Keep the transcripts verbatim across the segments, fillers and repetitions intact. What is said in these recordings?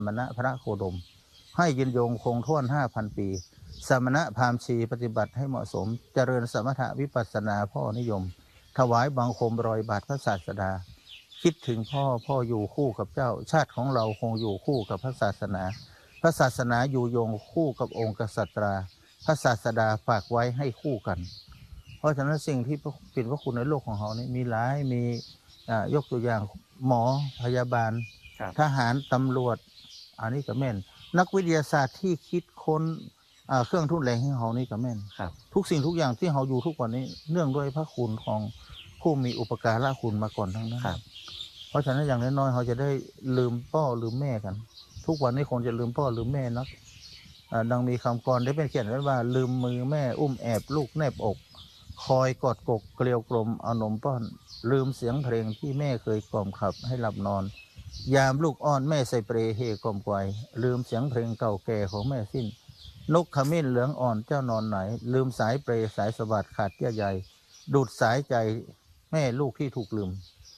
มณะพระโคดมให้ยืนยงคงท่วนห้าพันปีสมณะพราหมณ์ชีปฏิบัติให้เหมาะสมเจริญสมถะวิปัสสนาพ่อนิยมถวายบังคมรอยบาทพระศาสดาคิดถึงพ่อพ่ออยู่คู่กับเจ้าชาติของเราคงอยู่คู่กับพระศาสนาพระศาสนาอยู่ยงคู่กับองค์กษัตริย์พระศาสดาฝากไว้ให้คู่กันเพราะฉะนั้นสิ่งที่เป็นพระคุณในโลกของเรานี่มีหลายมียกตัวอย่างหมอพยาบาลทหารตำรวจอันนี้ก็แม่นนักวิทยาศาสตร์ที่คิดค้นเครื่องทุ่นแรงให้เรานี่ก็แม่นทุกสิ่งทุกอย่างที่เราอยู่ทุกวันนี้เนื่องด้วยพระคุณของผู้มีอุปการะคุณมาก่อนทั้งนั้นเพราะฉะนั้นอย่างน้อยๆเราจะได้ลืมพ่อลืมแม่กันทุกวันนี้คงจะลืมพ่อลืมแม่นักดังมีคำกรได้เป็นเขียนไว้ว่าลืมมือแม่อุ้มแอบลูกแนบอกคอยกอดกกเกลียวกลมเอานมป้อนลืมเสียงเพลงที่แม่เคยกล่อมขับให้หลับนอนยามลูกอ้อนแม่ใส่เปรเฮกล่อมไกวลืมเสียงเพลงเก่าแก่ของแม่สิ้นนกขมิ้นเหลืองอ่อนเจ้านอนไหนลืมสายเปรสายสวัสดขาดเยื่อใยดูดสายใจแม่ลูกที่ถูกลืม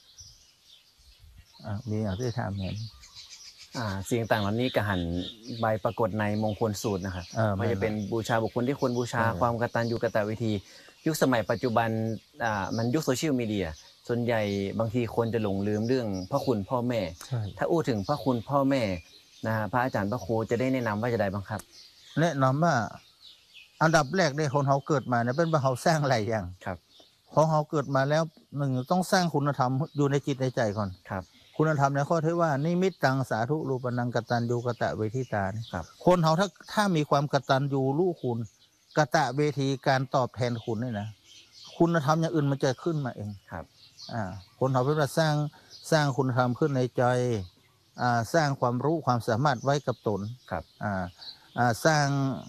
มีอย่างที่ถามเห็นสิ่งต่างเหล่านี้ก็หันใบปรากฏในมงคลสูตรนะครับไม่จะเป็นบูชาบุคคลที่ควรบูชาความกตัญญูกตเวทียุคสมัยปัจจุบันมันยุคโซเชียลมีเดียส่วนใหญ่บางทีคนจะหลงลืมเรื่องพระคุณพ่อแม่ถ้าอู้ถึงพระคุณพ่อแม่นะพระอาจารย์พระครูจะได้แนะนำว่าจะได้บ้างครับแนะนำว่าอันดับแรกในคนเขาเกิดมาเนี่ยเป็นว่าเขาสร้างอะไรอย่างครับพอเขาเกิดมาแล้วหนึ่งต้องสร้างคุณธรรมอยู่ในจิตในใจก่อนครับคุณธรรมในข้อที่ว่านิมิตตังสาธุรูปนังกตัญญูกตเวทิตาครับคนเขาถ้าถ้ามีความกตัญญูรู้คุณกตเวทีการตอบแทนคุณนี่นะคุณธรรมอย่างอื่นมันจะขึ้นมาเองครับอ่าคนเขาเป็นว่าสร้างสร้างคุณธรรมขึ้นในใจอ่าสร้างความรู้ความสามารถไว้กับตนครับอ่าอ่าสร้าง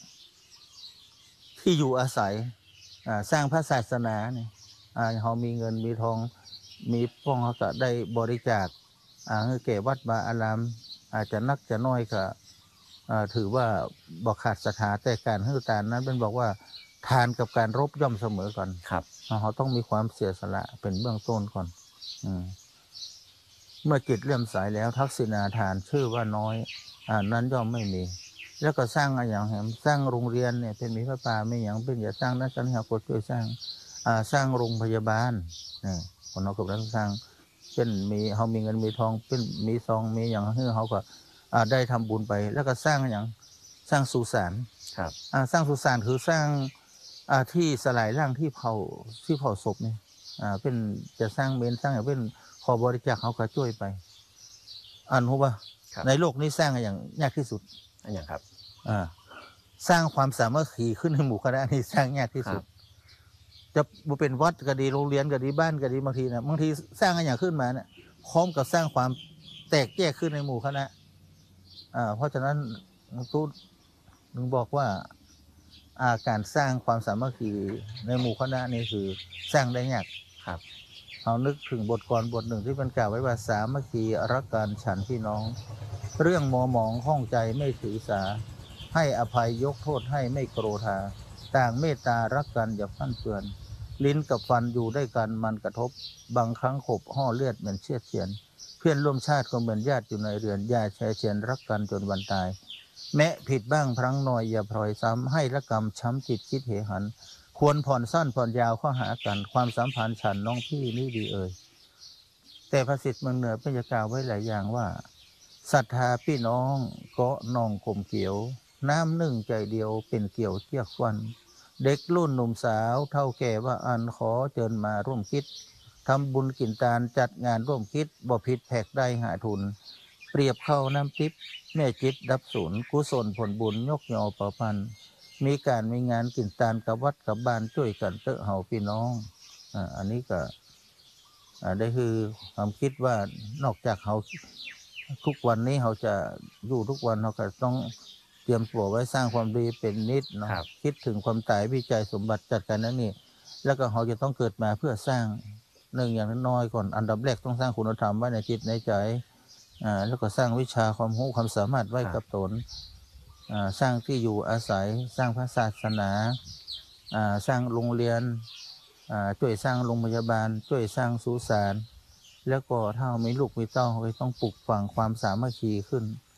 ที่อยู่อาศัยอ่าสร้างพระศาสนาเนี่ยอ่าเขามีเงินมีทองมีพ่องเขาก็ได้บริจาคอ่าให้แก่วัดวาอารามอาจจะนักจะน้อยก็อ่าถือว่าบ่ขาดศรัทธาแต่การให้ทานนั้นเป็นบอกว่าทานกับการรบย่อมเสมอกันครับเขาต้องมีความเสียสละเป็นเบื้องต้นก่อนอืมเมื่อจิตเลื่อมใสแล้วทักษิณาทานชื่อว่าน้อยอ่านั้นย่อมไม่มีแล้วก็สร้างอะไรอย่างแห่งสร้างโรงเรียนเนี่ยเป็นมีพระป่าไม่อย่างเป็นอย่าสร้างนักการหากดช่วยสร้างอ่าสร้างโรงพยาบาลเนี่ยคนเราก็ต้องสร้างเป็นมีเขามีเงินมีทองเป็นมีซองมีอย่างที่เขาก็อ่าได้ทำบุญไปแล้วก็สร้างอย่างสร้างสุสานครับอ่าสร้างสุสานคือสร้างอ่าที่สลายร่างที่เผาที่เผาศพเนี่ยอ่าเป็นจะสร้างเมนสร้างอย่างเป็นขอบริจาคเขาก็ช่วยไปอ่านรู้ป่ะในโลกนี้สร้างอย่างยากที่สุดอันอย่างครับอ่าสร้างความสามัคคีขึ้นในหมู่คณะนี่สร้างยากที่สุดจะเป็นวัดก็ดีโรงเรียนก็ดีบ้านก็ดีบางทีนะบางทีสร้างอย่างขึ้นมาเนี่ยพร้อมกับสร้างความแตกแยกขึ้นในหมู่คณะอ่าเพราะฉะนั้นหลวงปู่ถึงบอกว่าอาการสร้างความสามัคคีในหมู่คณะนี่คือสร้างได้ยากครับเรานึกถึงบทกลอนบทหนึ่งที่มันกล่าวไว้ว่าสามัคคีรักกันฉันพี่น้องเรื่องมัวหมองข้องใจไม่ถือสาให้อภัยยกโทษให้ไม่โกรธาต่างเมตตารักกันอย่าฟั่นเฟือนลิ้นกับฟันอยู่ด้วยกันมันกระทบบางครั้งขบห่อเลือดเหมือนเชือดเฉียนเพื่อนร่วมชาติก็เหมือนญาติอยู่ในเรือนญาติแชร์เชียนรักกันจนวันตายแม้ผิดบ้างพลั้งน้อยอย่าพลอยซ้ำให้ละกรรมช้ำจิตคิดเหหันควรผ่อนสั้นผ่อนยาวข้อหากันความสัมพันธ์ฉันน้องพี่นี่ดีเอ่ยแต่พระสิทธิ์เมืองเหนือเป็นกล่าวไว้หลายอย่างว่าศรัทธาพี่น้องเกาะนองข่มเกี่ยวน้ำหนึ่งใจเดียวเป็นเกี่ยวเจียกฟันเด็กรุ่นหนุ่มสาวเท่าแก่ว่าอันขอเชิญมาร่วมคิดทำบุญกินตาลจัดงานร่วมคิดบ่ผิดแผกได้หาทุนเปรียบเข้าน้ำทิพย์แม่จิตดับศูนย์กุศลผลบุญยกยอประพันธ์มีการมีงานกินตาลกับวัดกับบ้านช่วยกันเตอะเฮาพี่น้องอ่าอันนี้ก็อ่าได้คือความคิดว่านอกจากเขาทุกวันนี้เขาจะอยู่ทุกวันเขาก็ต้องเตรียมตัวไว้สร้างความดีเป็นนิดเนาะคิดถึงความตายวิจัยสมบัติจัดการนั่นนี่แล้วก็เขาจะต้องเกิดมาเพื่อสร้างหนึ่งอย่างน้อยก่อนอันดับแรกต้องสร้างคุณธรรมไว้ในจิตในใจอ่าแล้วก็สร้างวิชาความรู้ความสามารถไว้กับตนอ่าสร้างที่อยู่อาศัยสร้างพระศาสนาอ่าสร้างโรงเรียนอ่าช่วยสร้างโรงพยาบาลช่วยสร้างสุสานแล้วก็ถ้ามีลูกมีเต้าเขาต้องปลูกฝังความสามัคคีขึ้น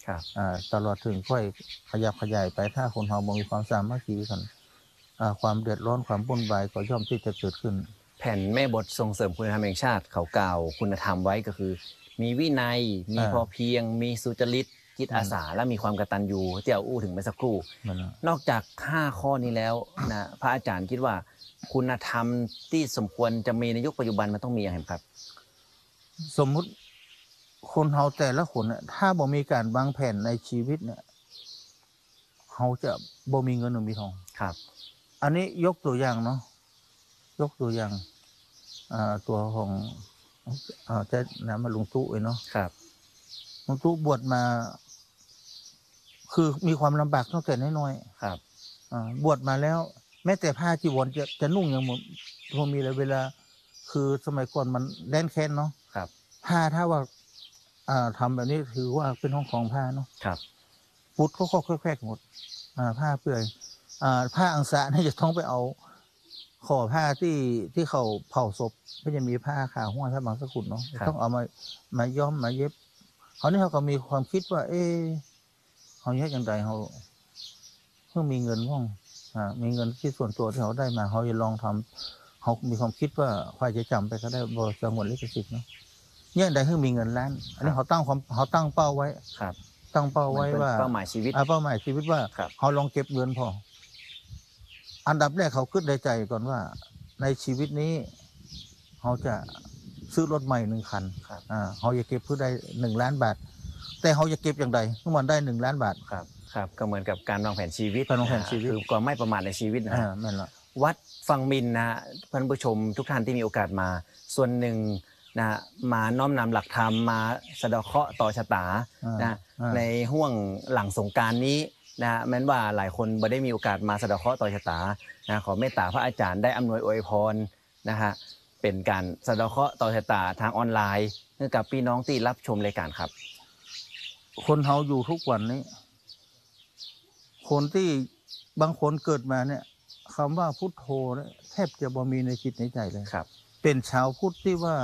ครับอ่าตลอดถึงค่อยขยับขยายไปถ้าคนเฮาบ่มีความสามัคคีกันอ่าความเดือดร้อนความวุ่นวายก็ย่อมที่จะเกิดขึ้นแผ่นแม่บทส่งเสริมคุณธรรมแห่งชาติเขากล่าวคุณธรรมไว้ก็คือ มีวินัยมีพอเพียงมีสุจริตจิตอาสาและมีความกตัญญูที่เอาอู้ถึงเมื่อสักครู่นอกจากห้าข้อนี้แล้วนะพระอาจารย์คิดว่าคุณธรรมที่สมควรจะมีในยุคปัจจุบันมันต้องมีอะไรครับสมมุติคนเฮาแต่ละคนเนี่ยถ้าบ่มีการวางแผนในชีวิตเนี่ยเฮาจะบ่มีเงินหรือมีทองครับอันนี้ยกตัวอย่างเนาะยกตัวอย่างอ่าตัวของอ่าจะนำมาลุงตู้เนาะครับลุงตู้บวชมาคือมีความลำบากตั้งแต่น้อยๆครับอ่าบวชมาแล้วแม้แต่ผ้าจีวรจะจะนุ่งยังบ่มีเลยเวลาคือสมัยก่อนมันแดนแค้นเนาะครับผ้าถ้าว่าอ่าทำแบบนี้ถือว่าเป็นห้องของผ้าเนาะครับปุดเขาๆแควกๆหมดอ่าผ้าเปื่อยอ่าผ้าอังสะนี่จะต้องไปเอาขอผ้าที่ที่เขาเผาศพก็จะมีผ้าขาวห้วยผ้าบางสกุลเนาะต้องเอามามาย้อมมาเย็บเขานี่เขาก็มีความคิดว่าเอ๊ะเขาเฮ็ดจังได๋เฮาเพิ่งมีเงินพ่องอ่ามีเงินที่ส่วนตัวที่เขาได้มาเขาจะลองทำเขามีความคิดว่าค่อยจะจำไปก็ได้บ่สงวนลิขสิทธิ์เนาะเนี่ยใดเพิ่งมีเงินล้านอันนี้เขาตั้งความเขาตั้งเป้าไว้ครับตั้งเป้าไว้ว่าเป้าหมายชีวิตอ่าเป้าหมายชีวิตว่าเขาลองเก็บเงินพออันดับแรกเขาคิดในใจก่อนว่าในชีวิตนี้เขาจะซื้อรถใหม่หนึ่งคันอ่าเขาจะเก็บเพื่อได้หนึ่งล้านบาทแต่เขาจะเก็บอย่างไรเมื่อมันได้หนึ่งล้านบาทครับครับก็เหมือนกับการวางแผนชีวิตการวางแผนชีวิตคือความไม่ประมาทในชีวิตนะอ่าแม่นละวัดฟังมินนะท่านผู้ชมทุกท่านที่มีโอกาสมาส่วนหนึ่งนะมาน้อมนำหลักธรรมมาสะเดาะเคราะห์ต่อชะตานะในห่วงหลังสงกรานต์นี้นะแม้ว่าหลายคนบ่ได้มีโอกาสมาสะเดาะเคราะห์ต่อชะตานะขอเมตตาพระอาจารย์ได้อำนวยอวยพรนะฮะเป็นการสะเดาะเคราะห์ต่อชะตาทางออนไลน์ให้กับพี่น้องที่รับชมรายการครับคนเฮาอยู่ทุกวันนี้คนที่บางคนเกิดมาเนี่ยคำว่าพุทโธเนี่ยแทบจะบ่มีในจิตในใจเลยครับเป็นชาวพุทธที่ว่า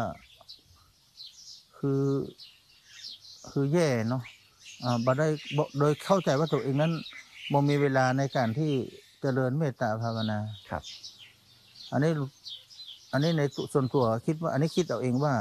คือคือแย่เนาะอ่าบ่ได้โดยเข้าใจว่าตัวเองนั้นบ่มีเวลาในการที่เจริญเมตตาภาวนาครับอันนี้อันนี้ในส่วนตัวคิดว่าอันนี้คิดเอาเองว่า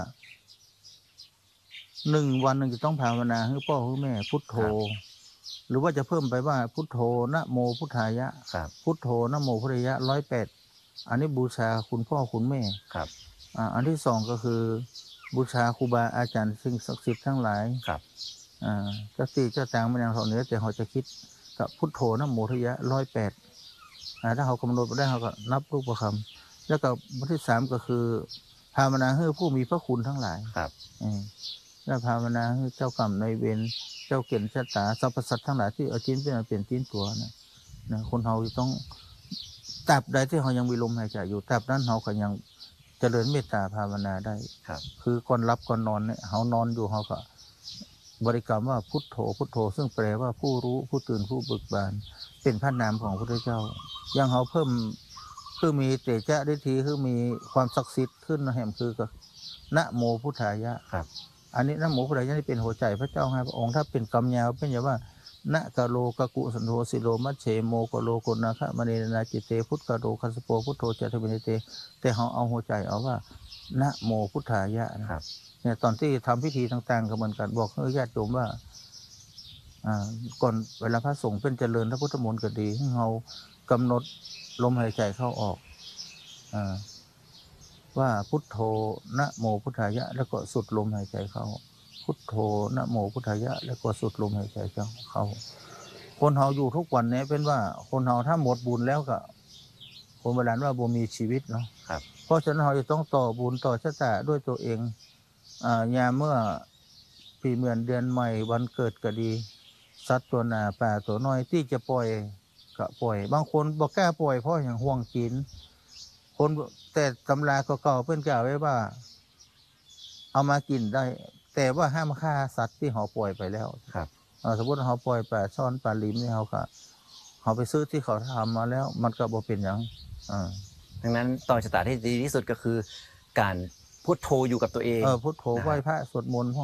หนึ่งวันนึงจะต้องภาวนาให้พ่อให้แม่พุทโธหรือว่าจะเพิ่มไปว่าพุทโธนะโมพุทธายะพุทโธนะโมพุทธายะหนึ่งร้อยแปดอันนี้บูชาคุณพ่อคุณแม่ครับอ่าอันที่สองก็คือบูชาครูบาอาจารย์สิ่งศักดิ์สิทธิ์ทั้งหลายครับอ่าเจ้าที่เจ้าทางไม่นางเขาเหนือแต่เขาจะคิดกับพุทโธนะโมพุทธายะหนึ่งร้อยแปดอ่าถ้าเขากำหนดได้เขาก็นับรูปประคำแล้วก็อันที่สามก็คือภาวนาให้ผู้มีพระคุณทั้งหลายครับอืมแล้วภาวนาให้เจ้ากรรมนายเวรเจ้าเกณฑ์ชะตาสรรพสัตว์ทั้งหลายที่เอาชิ้นเป็นเปลี่ยนชิ้นตัวนะนะคนเฮาต้องตราบใดที่เฮายังมีลมหายใจอยู่ตราบนั้นเฮาก็ยังเจริญเมตตาภาวนาได้ครับคือก่อนหลับก่อนนอนเนี่ยเฮานอนอยู่เฮาก็บริกรรมว่าพุทโธพุทโธซึ่งแปลว่าผู้รู้ผู้ตื่นผู้เบิกบานเป็นพระนามของพระพุทธเจ้ายังเฮาเพิ่มคือมีเตจะฤทธิคือมีความศักดิ์สิทธิ์ขึ้นแห่งคือก็นะโมพุทธายะครับอันนี้นะโมพุทธายะนี่เป็นหัวใจพระเจ้าให้พระองค์ถ้าเป็นกำยาวเป็นอย่างว่านะกะโลกะกุสันโธสิโลมัชเชโมกะโลกุนาคะมณีนาจิตเตพุทธกะโลคัสโปพุทโธจะทวินิเตแต่เฮาเอาหัวใจเอาว่านะโมพุทธายะนะครับเนี่ยตอนที่ทำพิธีต่างๆก็เหมือนกันบอกให้ญาติโยมว่าอ่าก่อนเวลาพระสงฆ์เป็นเจริญพระพุทธมนต์ก็ดีให้เฮากำหนดลมหายใจเข้าออกอ่าว่าพุทโธนะโมพุทธายะแล้วก็สุดลมหายใจเข้าพุทโธนะโมพุทธายะแล้วก็สุดลมหายใจเข้าคนเฮาอยู่ทุกวันนี้เป็นว่าคนเฮาถ้าหมดบุญแล้วก็คนโบราณว่าบ่มีชีวิตเนาะครับเพราะฉะนั้นเฮาจะต้องต่อบุญต่อชะตาด้วยตัวเองอ่ายามเมื่อปีเหมือนเดือนใหม่วันเกิดก็ดีสัตว์ตัวหนาป่าตัวน้อยที่จะปล่อยก็ปล่อยบางคนบ่กล้าปล่อยเพราะอย่างห่วงกินคนแต่ตำราเก่าๆเพิ่นกล่าวไว้ว่าเอามากินได้แต่ว่าห้ามฆ่าสัตว์ที่เฮาปล่อยไปแล้วครับเอ่อสมมุติเฮาปล่อยปลาช่อนปลาลิ้มนี่เฮาก็เฮาไปซื้อที่เขาทำมาแล้วมันก็บ่เป็นหยังอ่าดังนั้นต่อชะตาที่ดีที่สุดก็คือการพุทโธอยู่กับตัวเองเออพุทโธไหว้พระสวดมนต์พ่อง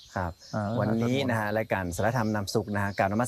ครับอ่าวันนี้สวดมต์นะฮะรายการสารธรรมนำสุขนะฮะกล่าวนมั